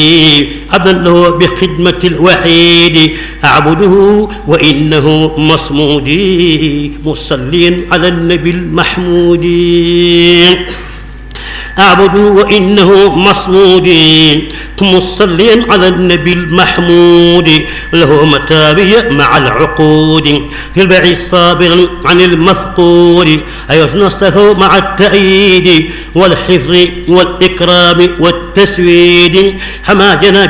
عبدا له بخدمة الوحيد أعبده وإنه مصمودي مصليا على النبي المحمود أعبد وإنه مصمودي مصليا على النبي المحمود له متابي مع العقود في البعيد صابر عن المفقود أيضا نصته مع التأييد والحفظ والإكرام والتسويد حما جناب